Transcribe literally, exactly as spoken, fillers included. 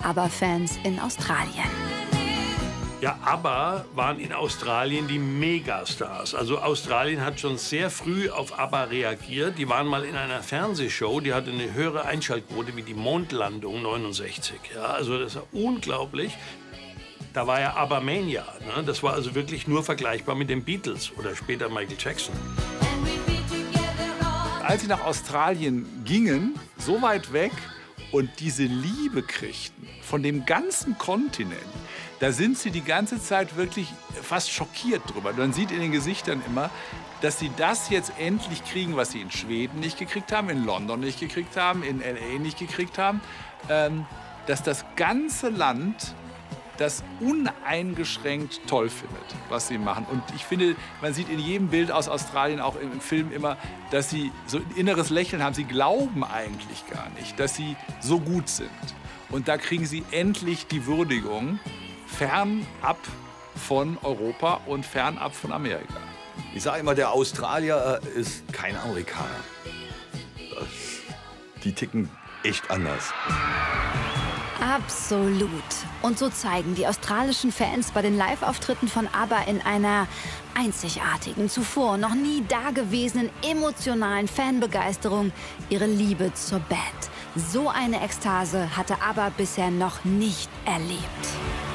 ABBA-Fans in Australien. Ja, ABBA waren in Australien die Megastars. Also Australien hat schon sehr früh auf ABBA reagiert. Die waren mal in einer Fernsehshow, die hatte eine höhere Einschaltquote wie die Mondlandung neunundsechzig. Ja, also das war unglaublich. Da war ja ABBA-Mania. Ne? Das war also wirklich nur vergleichbar mit den Beatles oder später Michael Jackson. Als sie nach Australien gingen, so weit weg, und diese Liebe kriegten von dem ganzen Kontinent, da sind sie die ganze Zeit wirklich fast schockiert drüber. Man sieht in den Gesichtern immer, dass sie das jetzt endlich kriegen, was sie in Schweden nicht gekriegt haben, in London nicht gekriegt haben, in L A nicht gekriegt haben. Ähm, dass das ganze Land das uneingeschränkt toll findet, was sie machen. Und ich finde, man sieht in jedem Bild aus Australien, auch im Film immer, dass sie so ein inneres Lächeln haben. Sie glauben eigentlich gar nicht, dass sie so gut sind. Und da kriegen sie endlich die Würdigung, fernab von Europa und fernab von Amerika. Ich sage immer, der Australier ist kein Amerikaner. Das, die ticken echt anders. Absolut. Und so zeigen die australischen Fans bei den Live-Auftritten von ABBA in einer einzigartigen, zuvor noch nie dagewesenen emotionalen Fanbegeisterung ihre Liebe zur Band. So eine Ekstase hatte ABBA bisher noch nicht erlebt.